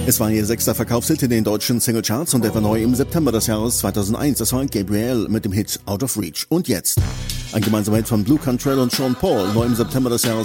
Es war ihr 6. Verkaufshit in den deutschen Singlecharts und er war neu im September des Jahres 2001. Das war Gabrielle mit dem Hit Out of Reach. Und jetzt ein gemeinsamer Hit von Blu Cantrell und Sean Paul, neu im September des Jahres